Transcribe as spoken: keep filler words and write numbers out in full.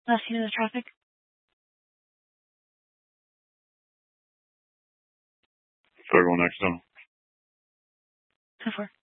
last scene of the traffic. So I go next time. Go for it.